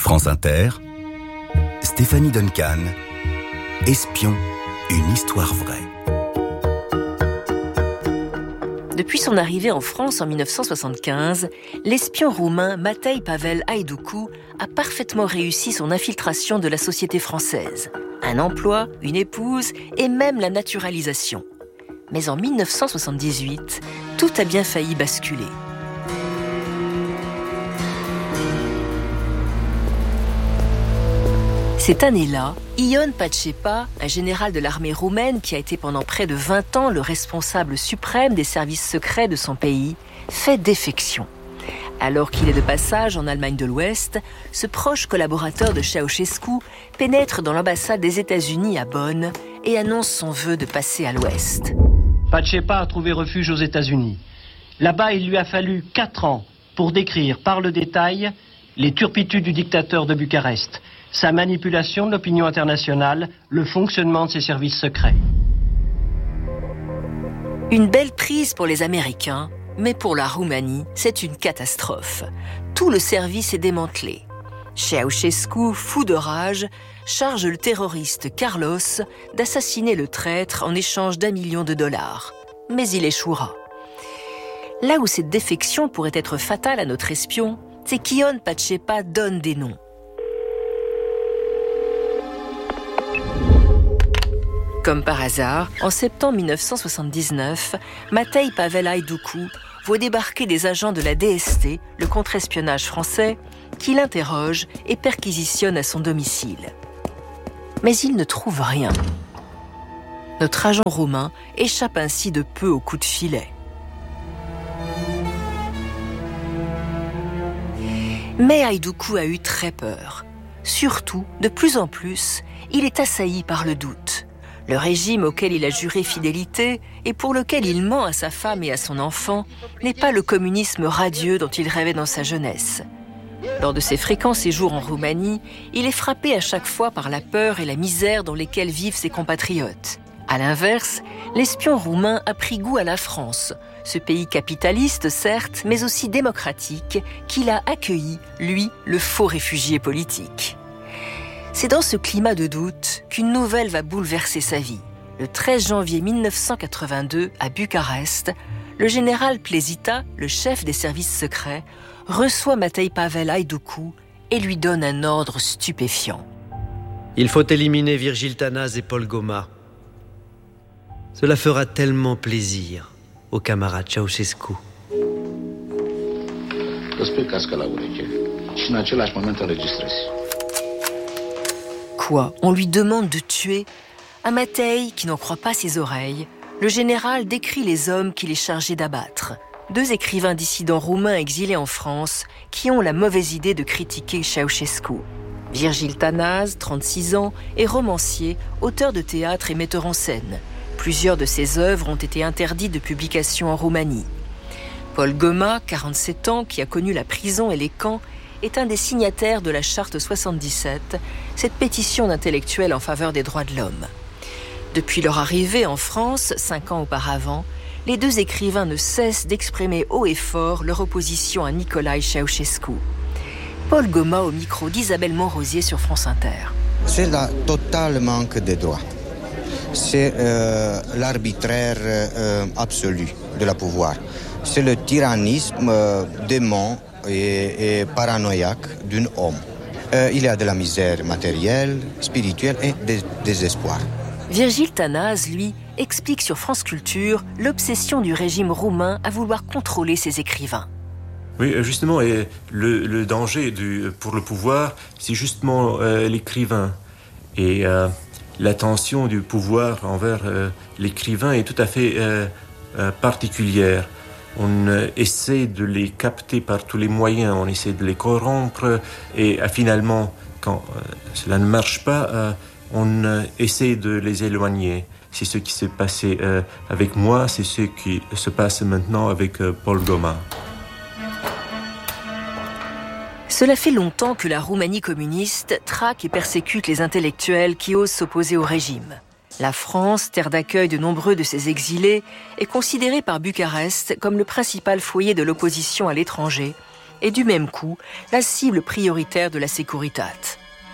France Inter, Stéphanie Duncan, Espion, une histoire vraie. Depuis son arrivée en France en 1975, l'espion roumain Matei Pavel Haidoucou a parfaitement réussi son infiltration de la société française. Un emploi, une épouse et même la naturalisation. Mais en 1978, tout a bien failli basculer. Cette année-là, Ion Pacepa, un général de l'armée roumaine qui a été pendant près de 20 ans le responsable suprême des services secrets de son pays, fait défection. Alors qu'il est de passage en Allemagne de l'Ouest, ce proche collaborateur de Ceausescu pénètre dans l'ambassade des États-Unis à Bonn et annonce son vœu de passer à l'Ouest. Pacepa a trouvé refuge aux États-Unis. Là-bas, il lui a fallu 4 ans pour décrire par le détail les turpitudes du dictateur de Bucarest, sa manipulation de l'opinion internationale, le fonctionnement de ses services secrets. Une belle prise pour les Américains, mais pour la Roumanie, c'est une catastrophe. Tout le service est démantelé. Ceausescu, fou de rage, charge le terroriste Carlos d'assassiner le traître en échange d'1 million de dollars. Mais il échouera. Là où cette défection pourrait être fatale à notre espion, c'est qu'Ion Pacepa donne des noms. Comme par hasard, en septembre 1979, Matei Pavel Haidoucou voit débarquer des agents de la DST, le contre-espionnage français, qui l'interrogent et perquisitionnent à son domicile. Mais il ne trouve rien. Notre agent roumain échappe ainsi de peu au coup de filet. Mais Haidoucou a eu très peur. Surtout, de plus en plus, il est assailli par le doute. Le régime auquel il a juré fidélité et pour lequel il ment à sa femme et à son enfant n'est pas le communisme radieux dont il rêvait dans sa jeunesse. Lors de ses fréquents séjours en Roumanie, il est frappé à chaque fois par la peur et la misère dans lesquelles vivent ses compatriotes. À l'inverse, l'espion roumain a pris goût à la France, ce pays capitaliste certes, mais aussi démocratique, qu'il a accueilli, lui, le faux réfugié politique. C'est dans ce climat de doute qu'une nouvelle va bouleverser sa vie. Le 13 janvier 1982, à Bucarest, le général Plezita, le chef des services secrets, reçoit Matei Pavel Haidoucou et lui donne un ordre stupéfiant. Il faut éliminer Virgile Tanase et Paul Goma. Cela fera tellement plaisir au camarade Ceausescu. Quoi ? On lui demande de tuer ? À Matei, qui n'en croit pas ses oreilles, le général décrit les hommes qu'il est chargé d'abattre. 2 écrivains dissidents roumains exilés en France qui ont la mauvaise idée de critiquer Ceausescu. Virgile Tanase, 36 ans, est romancier, auteur de théâtre et metteur en scène. Plusieurs de ses œuvres ont été interdites de publication en Roumanie. Paul Goma, 47 ans, qui a connu la prison et les camps, est un des signataires de la Charte 77, cette pétition d'intellectuels en faveur des droits de l'homme. Depuis leur arrivée en France, 5 ans auparavant, les 2 écrivains ne cessent d'exprimer haut et fort leur opposition à Nicolae Ceausescu. Paul Goma au micro d'Isabelle Montrosier sur France Inter. C'est le total manque de droits. C'est l'arbitraire absolu de la pouvoir. C'est le tyrannisme démon et paranoïaque d'un homme. Il y a de la misère matérielle, spirituelle et des désespoir. Virgile Tanase, lui, explique sur France Culture l'obsession du régime roumain à vouloir contrôler ses écrivains. Oui, justement, et le danger pour le pouvoir, c'est justement l'écrivain. Et l'attention du pouvoir envers l'écrivain est tout à fait particulière. On essaie de les capter par tous les moyens, on essaie de les corrompre et finalement, quand cela ne marche pas, on essaie de les éloigner. C'est ce qui s'est passé avec moi, c'est ce qui se passe maintenant avec Paul Goma. Cela fait longtemps que la Roumanie communiste traque et persécute les intellectuels qui osent s'opposer au régime. La France, terre d'accueil de nombreux de ces exilés, est considérée par Bucarest comme le principal foyer de l'opposition à l'étranger et du même coup, la cible prioritaire de la Securitate.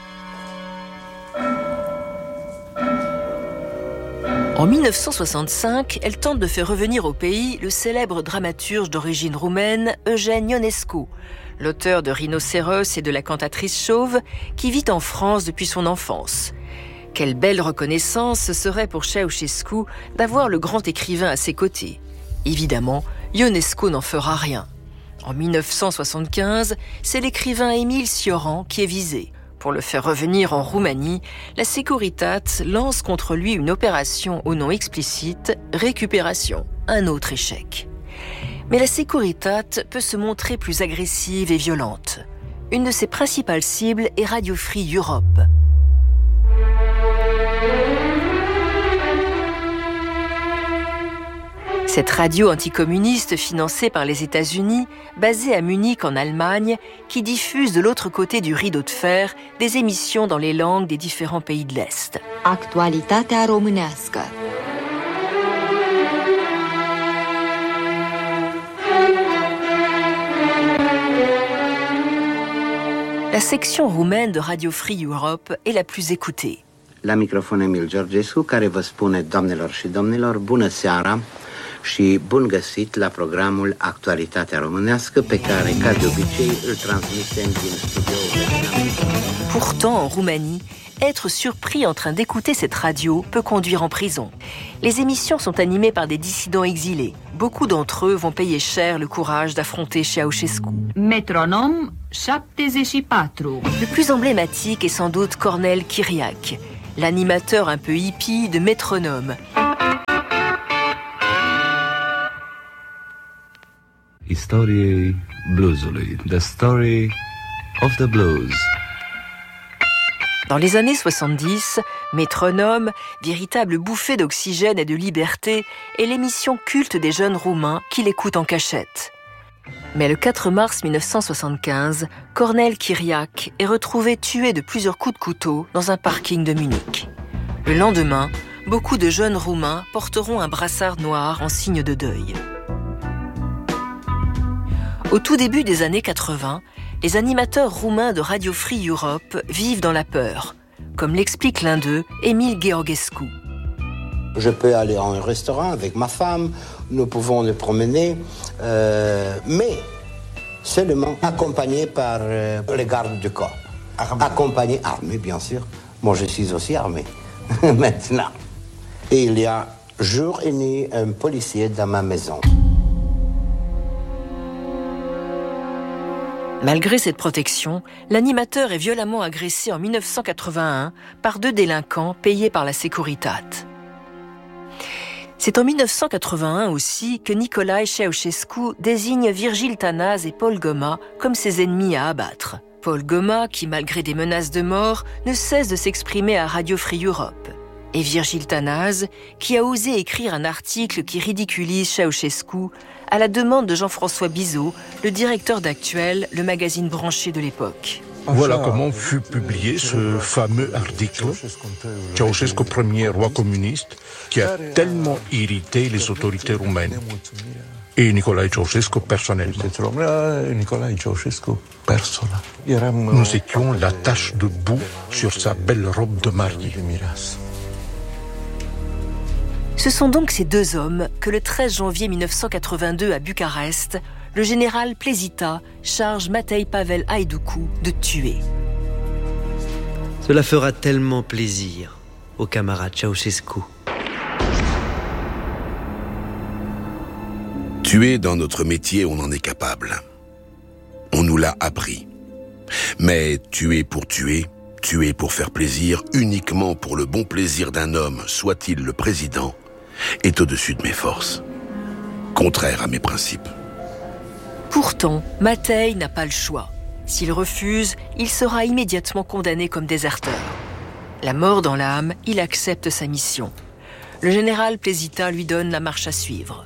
En 1965, elle tente de faire revenir au pays le célèbre dramaturge d'origine roumaine Eugène Ionescu, l'auteur de Rhinocéros et de la cantatrice chauve, qui vit en France depuis son enfance. Quelle belle reconnaissance ce serait pour Ceausescu d'avoir le grand écrivain à ses côtés. Évidemment, Ionescu n'en fera rien. En 1975, c'est l'écrivain Émile Cioran qui est visé. Pour le faire revenir en Roumanie, la Securitate lance contre lui une opération au nom explicite « Récupération », un autre échec. Mais la Securitate peut se montrer plus agressive et violente. Une de ses principales cibles est Radio Free Europe. Cette radio anticommuniste financée par les États-Unis, basée à Munich en Allemagne, qui diffuse de l'autre côté du rideau de fer des émissions dans les langues des différents pays de l'Est. Actualitatea românească. La section roumaine de Radio Free Europe est la plus écoutée. La microfon Emil Georgescu, care vă spune, doamnelor și domnilor, bună seara și bun găsit la programul Actualitatea românească, pe care, ca de obicei, îl transmitem din studioul. Pourtant, en Roumanie, être surpris en train d'écouter cette radio peut conduire en prison. Les émissions sont animées par des dissidents exilés. Beaucoup d'entre eux vont payer cher le courage d'affronter Ceausescu. Metronom 74. Le plus emblématique est sans doute Cornel Chiriac, l'animateur un peu hippie de Métronome. Istoriei bluesului, the story of the blues. Dans les années 70, Métronome, véritable bouffée d'oxygène et de liberté, est l'émission culte des jeunes Roumains qui l'écoutent en cachette. Mais le 4 mars 1975, Cornel Chiriac est retrouvé tué de plusieurs coups de couteau dans un parking de Munich. Le lendemain, beaucoup de jeunes Roumains porteront un brassard noir en signe de deuil. Au tout début des années 80, les animateurs roumains de Radio Free Europe vivent dans la peur, comme l'explique l'un d'eux, Emil Georgescu. Je peux aller en restaurant avec ma femme, nous pouvons nous promener, mais seulement accompagné par les gardes du corps. Accompagné, armé bien sûr. Moi je suis aussi armé, maintenant. Et il y a jour et nuit un policier dans ma maison. Malgré cette protection, l'animateur est violemment agressé en 1981 par 2 délinquants payés par la Securitate. C'est en 1981 aussi que Nicolae Ceausescu désigne Virgil Tanaz et Paul Goma comme ses ennemis à abattre. Paul Goma, qui malgré des menaces de mort, ne cesse de s'exprimer à Radio Free Europe. Et Virgil Tanaz, qui a osé écrire un article qui ridiculise Ceausescu à la demande de Jean-François Bizot, le directeur d'Actuel, le magazine branché de l'époque. Voilà comment fut publié ce fameux article. Ceausescu, premier roi communiste, qui a tellement irrité les autorités roumaines. Et Nicolae Ceausescu personnellement. Nous étions la tache de boue sur sa belle robe de mariée. Ce sont donc ces 2 hommes que le 13 janvier 1982 à Bucarest, le général Plezita charge Matei Pavel Haiducu de tuer. Cela fera tellement plaisir au camarade Ceausescu. Tuer dans notre métier, on en est capable. On nous l'a appris. Mais tuer pour faire plaisir, uniquement pour le bon plaisir d'un homme, soit-il le président, est au-dessus de mes forces. Contraire à mes principes. Pourtant, Matei n'a pas le choix. S'il refuse, il sera immédiatement condamné comme déserteur. La mort dans l'âme, il accepte sa mission. Le général Plezita lui donne la marche à suivre.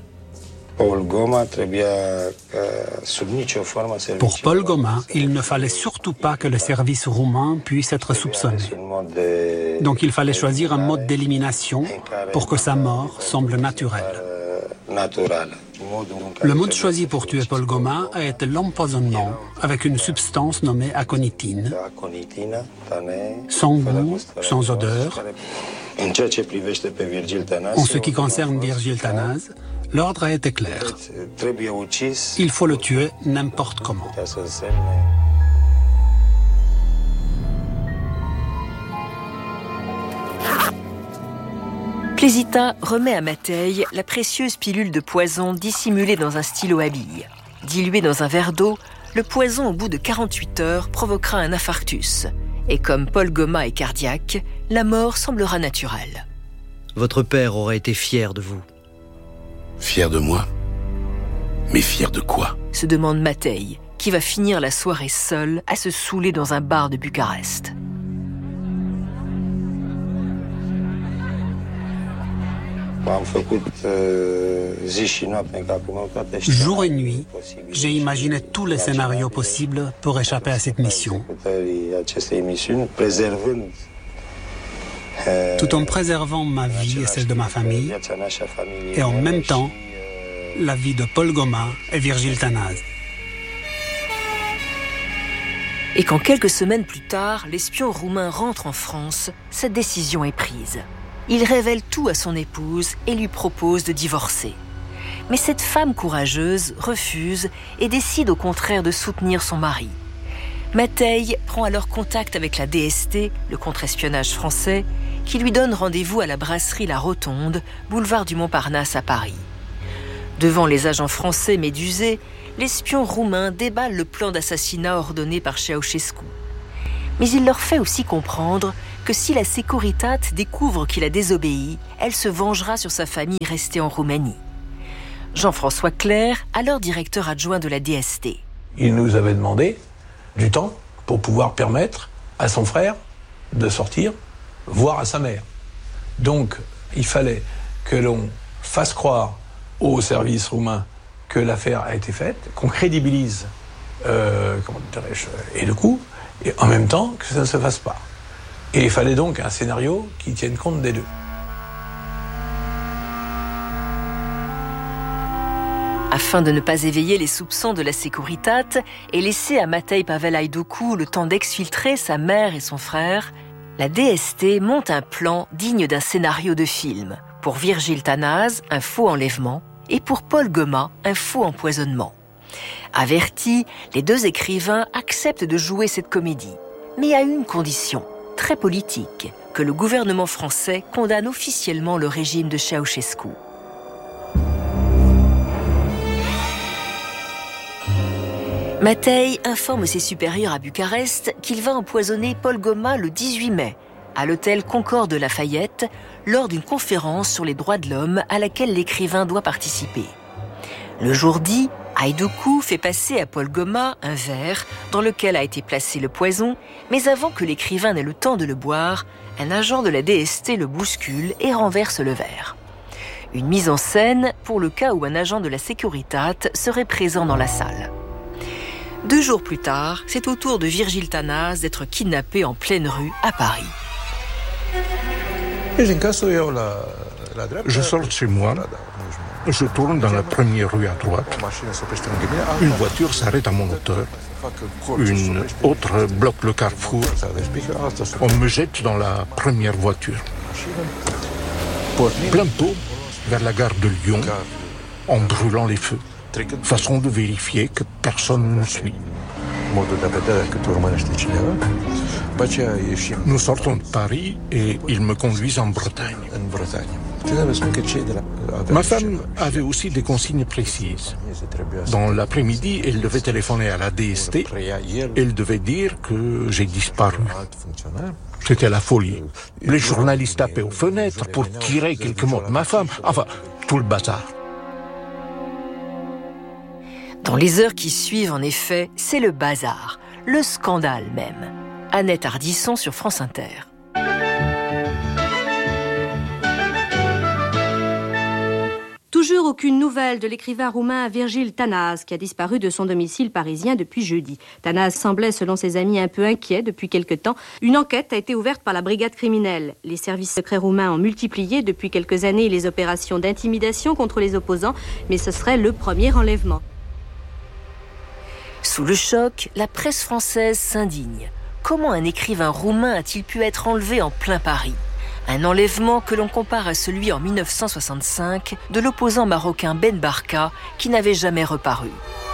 Pour Paul Goma, il ne fallait surtout pas que le service roumain puisse être soupçonné. Donc il fallait choisir un mode d'élimination pour que sa mort semble naturelle. Le mode choisi pour tuer Paul Goma a été l'empoisonnement avec une substance nommée aconitine. Sans goût, sans odeur. En ce qui concerne Virgile Tanase, l'ordre a été clair. Il faut le tuer n'importe comment. Plesita remet à Matei la précieuse pilule de poison dissimulée dans un stylo à billes. Diluée dans un verre d'eau, le poison au bout de 48 heures provoquera un infarctus. Et comme Paul Goma est cardiaque, la mort semblera naturelle. Votre père aurait été fier de vous. Fier de moi? Mais fier de quoi? Se demande Matei, qui va finir la soirée seul à se saouler dans un bar de Bucarest. Jour et nuit, j'ai imaginé tous les scénarios possibles pour échapper à cette mission. Tout en préservant ma vie et celle de ma famille, et en même temps, la vie de Paul Goma et Virgile Tanase. Et quand quelques semaines plus tard, l'espion roumain rentre en France, cette décision est prise. Il révèle tout à son épouse et lui propose de divorcer. Mais cette femme courageuse refuse et décide au contraire de soutenir son mari. Matei prend alors contact avec la DST, le contre-espionnage français, qui lui donne rendez-vous à la brasserie La Rotonde, boulevard du Montparnasse à Paris. Devant les agents français médusés, l'espion roumain déballe le plan d'assassinat ordonné par Ceausescu. Mais il leur fait aussi comprendre que si la Securitate découvre qu'il a désobéi, elle se vengera sur sa famille restée en Roumanie. Jean-François Clerc, alors directeur adjoint de la DST. Il nous avait demandé du temps pour pouvoir permettre à son frère de sortir, voire à sa mère. Donc, il fallait que l'on fasse croire aux services roumains que l'affaire a été faite, qu'on crédibilise, et le coup, et en même temps que ça ne se fasse pas. Et il fallait donc un scénario qui tienne compte des deux. Afin de ne pas éveiller les soupçons de la Securitate et laisser à Matei Pavel Haïdoukou le temps d'exfiltrer sa mère et son frère, la DST monte un plan digne d'un scénario de film. Pour Virgile Tanase, un faux enlèvement, et pour Paul Goma, un faux empoisonnement. Avertis, les deux écrivains acceptent de jouer cette comédie, mais à une condition, très politique, que le gouvernement français condamne officiellement le régime de Ceausescu. Matei informe ses supérieurs à Bucarest qu'il va empoisonner Paul Goma le 18 mai, à l'hôtel Concorde de Lafayette, lors d'une conférence sur les droits de l'homme à laquelle l'écrivain doit participer. Le jour dit, Haïdoukou fait passer à Paul Goma un verre dans lequel a été placé le poison, mais avant que l'écrivain n'ait le temps de le boire, un agent de la DST le bouscule et renverse le verre. Une mise en scène pour le cas où un agent de la Securitate serait présent dans la salle. 2 jours plus tard, c'est au tour de Virgile Tanase d'être kidnappé en pleine rue à Paris. Je sors de chez moi. Je tourne dans la première rue à droite. Une voiture s'arrête à mon hauteur. Une autre bloque le carrefour. On me jette dans la première voiture. Plein pot vers la gare de Lyon, en brûlant les feux. Façon de vérifier que personne ne suit. Nous sortons de Paris et ils me conduisent en Bretagne. Ma femme avait aussi des consignes précises. Dans l'après-midi, elle devait téléphoner à la DST. Elle devait dire que j'ai disparu. C'était la folie. Les journalistes tapaient aux fenêtres pour tirer quelques mots de ma femme. Enfin, tout le bazar. Dans les heures qui suivent, en effet, c'est le bazar, le scandale même. Annette Ardisson sur France Inter. Toujours aucune nouvelle de l'écrivain roumain Virgil Tanase, qui a disparu de son domicile parisien depuis jeudi. Tanase semblait, selon ses amis, un peu inquiet depuis quelque temps. Une enquête a été ouverte par la brigade criminelle. Les services secrets roumains ont multiplié depuis quelques années les opérations d'intimidation contre les opposants, mais ce serait le premier enlèvement. Sous le choc, la presse française s'indigne. Comment un écrivain roumain a-t-il pu être enlevé en plein Paris ? Un enlèvement que l'on compare à celui en 1965 de l'opposant marocain Ben Barka qui n'avait jamais reparu.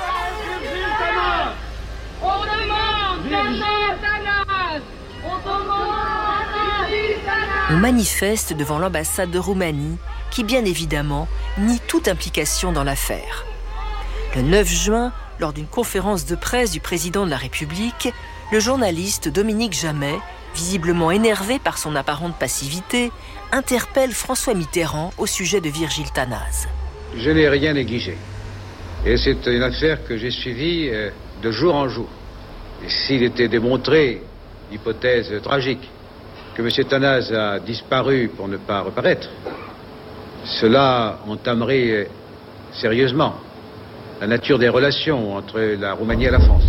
On manifeste devant l'ambassade de Roumanie qui, bien évidemment, nie toute implication dans l'affaire. Le 9 juin, lors d'une conférence de presse du président de la République, le journaliste Dominique Jamais, visiblement énervé par son apparente passivité, interpelle François Mitterrand au sujet de Virgil Tanase. Je n'ai rien négligé. Et c'est une affaire que j'ai suivie de jour en jour. Et s'il était démontré, hypothèse tragique, que M. Tanase a disparu pour ne pas reparaître, cela entamerait sérieusement la nature des relations entre la Roumanie et la France.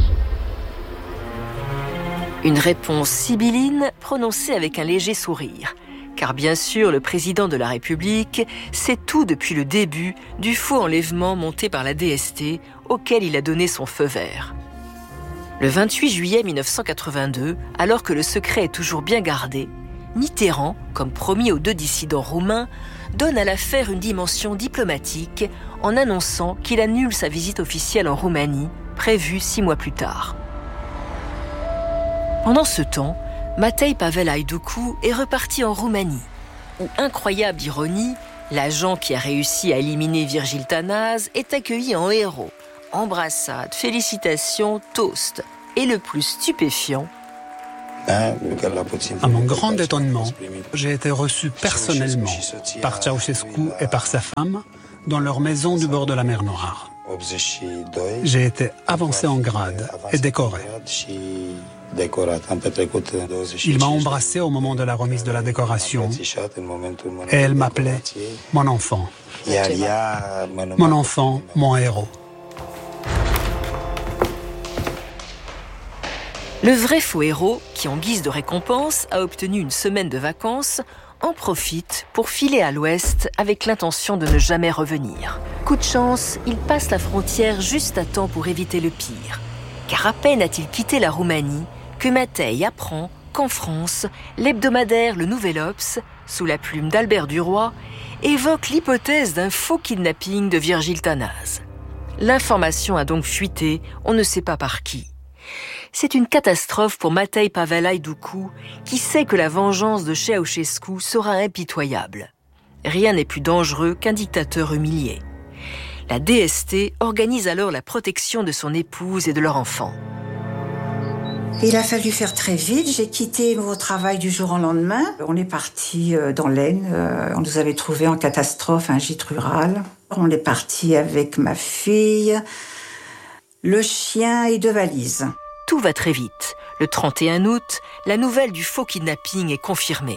Une réponse sibylline prononcée avec un léger sourire. Car bien sûr, le président de la République sait tout depuis le début du faux enlèvement monté par la DST auquel il a donné son feu vert. Le 28 juillet 1982, alors que le secret est toujours bien gardé, Mitterrand, comme promis aux 2 dissidents roumains, donne à l'affaire une dimension diplomatique en annonçant qu'il annule sa visite officielle en Roumanie, prévue 6 mois plus tard. Pendant ce temps, Matei Pavel Haïdoucou est reparti en Roumanie, où, incroyable ironie, l'agent qui a réussi à éliminer Virgil Tanase est accueilli en héros. Embrassades, félicitations, toasts. Et le plus stupéfiant... À mon grand étonnement, j'ai été reçu personnellement par Ceausescu et par sa femme dans leur maison du bord de la mer Noire. J'ai été avancé en grade et décoré. Il m'a embrassé au moment de la remise de la décoration et elle m'appelait mon enfant. Mon enfant, mon héros. Le vrai faux héros, qui en guise de récompense a obtenu une semaine de vacances, en profite pour filer à l'ouest avec l'intention de ne jamais revenir. Coup de chance, il passe la frontière juste à temps pour éviter le pire. Car à peine a-t-il quitté la Roumanie que Matei apprend qu'en France, l'hebdomadaire Le Nouvel Obs, sous la plume d'Albert Duroy, évoque l'hypothèse d'un faux kidnapping de Virgil Tanase. L'information a donc fuité, on ne sait pas par qui. C'est une catastrophe pour Matei Pavel Haïdoucou, qui sait que la vengeance de Ceausescu sera impitoyable. Rien n'est plus dangereux qu'un dictateur humilié. La DST organise alors la protection de son épouse et de leur enfant. Il a fallu faire très vite. J'ai quitté mon travail du jour au lendemain. On est parti dans l'Aisne. On nous avait trouvé en catastrophe un gîte rural. On est parti avec ma fille, le chien et 2 valises. Tout va très vite. Le 31 août, la nouvelle du faux kidnapping est confirmée.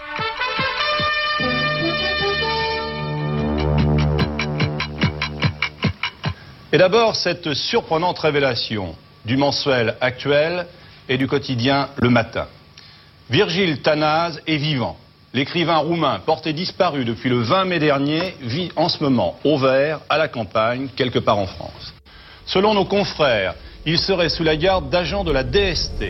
Et d'abord, cette surprenante révélation du mensuel Actuel et du quotidien Le Matin. Virgil Tanase est vivant. L'écrivain roumain porté disparu depuis le 20 mai dernier vit en ce moment au vert, à la campagne, quelque part en France. Selon nos confrères, il serait sous la garde d'agents de la DST.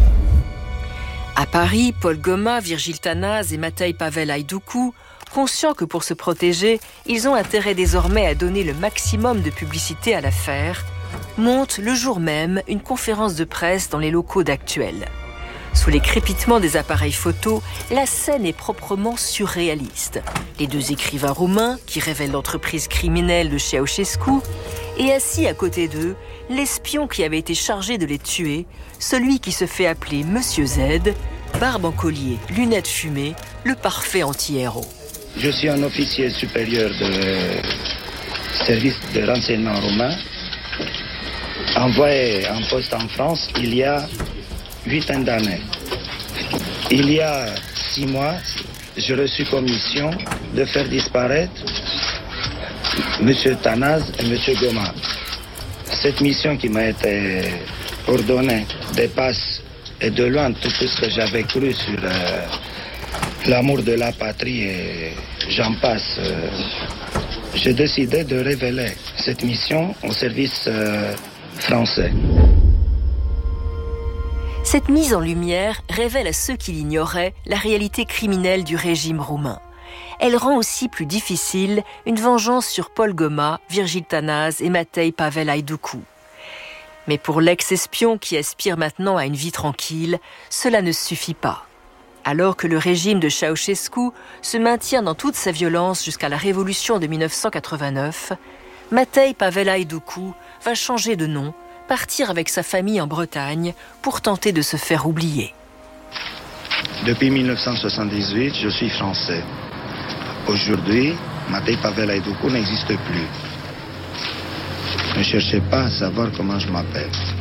À Paris, Paul Goma, Virgil Tanase et Matei Pavel Haïdoucou, conscients que pour se protéger, ils ont intérêt désormais à donner le maximum de publicité à l'affaire, montent le jour même une conférence de presse dans les locaux d'Actuel. Sous les crépitements des appareils photos, la scène est proprement surréaliste. Les 2 écrivains roumains, qui révèlent l'entreprise criminelle de Ceausescu, et assis à côté d'eux, l'espion qui avait été chargé de les tuer, celui qui se fait appeler Monsieur Z, barbe en collier, lunettes fumées, le parfait anti-héros. Je suis un officier supérieur de service de renseignement roumain, envoyé en poste en France il y a 8 ans d'années. Il y a 6 mois, j'ai reçu comme mission de faire disparaître M. Tanaz et M. Goma. Cette mission qui m'a été ordonnée dépasse et de loin tout ce que j'avais cru sur l'amour de la patrie et j'en passe. J'ai décidé de révéler cette mission au service français. Cette mise en lumière révèle à ceux qui l'ignoraient la réalité criminelle du régime roumain. Elle rend aussi plus difficile une vengeance sur Paul Goma, Virgile Tanaz et Matei Pavel Haïdoukou. Mais pour l'ex-espion qui aspire maintenant à une vie tranquille, cela ne suffit pas. Alors que le régime de Ceausescu se maintient dans toute sa violence jusqu'à la révolution de 1989, Matei Pavel Haïdoukou va changer de nom, partir avec sa famille en Bretagne pour tenter de se faire oublier. Depuis 1978, je suis français. Aujourd'hui, Matei Pavel Haïdoukou n'existe plus. Ne cherchez pas à savoir comment je m'appelle.